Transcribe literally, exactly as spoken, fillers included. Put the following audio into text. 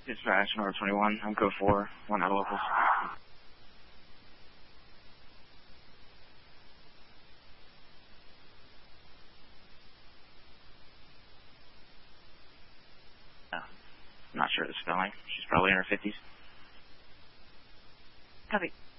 Dispatch, number twenty-one. I'm code four. One out of locals. Uh, I'm not sure of the spelling. She's probably in her fifties. Copy.